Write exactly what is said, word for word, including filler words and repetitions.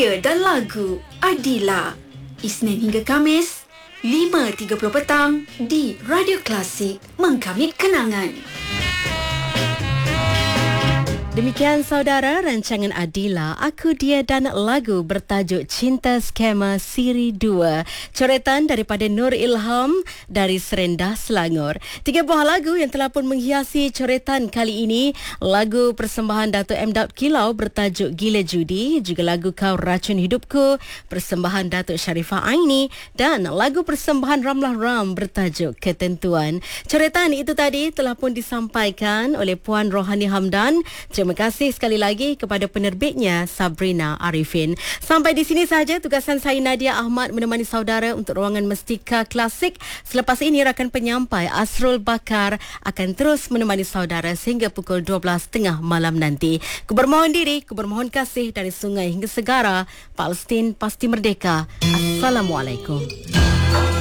Dia dan lagu Adila. Isnin hingga Kamis, lima tiga puluh petang di Radio Klasik, mengkamit kenangan. Demikian saudara rancangan Adila, Aku Dia dan lagu bertajuk Cinta Skema Siri dua. Coretan daripada Nur Ilham dari Serendah, Selangor. Tiga buah lagu yang telah pun menghiasi coretan kali ini. Lagu persembahan Dato' M. Daud Kilau bertajuk Gila Judi. Juga lagu Kau Racun Hidupku, persembahan Datuk Sharifah Aini. Dan lagu persembahan Ramlah Ram bertajuk Ketentuan. Coretan itu tadi telah pun disampaikan oleh Puan Rohani Hamdan. Terima kasih sekali lagi kepada penerbitnya Sabrina Arifin. Sampai di sini sahaja tugasan saya Nadia Ahmad menemani saudara untuk ruangan Mestika Klasik. Selepas ini rakan penyampai Asrul Bakar akan terus menemani saudara sehingga pukul dua belas tiga puluh malam nanti. Ku bermohon diri, ku bermohon kasih dari sungai hingga segara. Palestin pasti merdeka. Assalamualaikum.